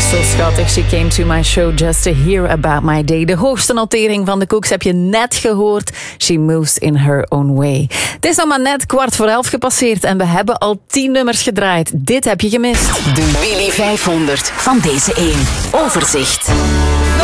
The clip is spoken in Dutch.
Zo schattig. She came to my show just to hear about my day. De hoogste notering van de Cooks heb je net gehoord. She moves in her own way. Het is nog maar net 11:15 gepasseerd en we hebben al 10 nummers gedraaid. Dit heb je gemist. De Willy 500 van deze 1. Overzicht.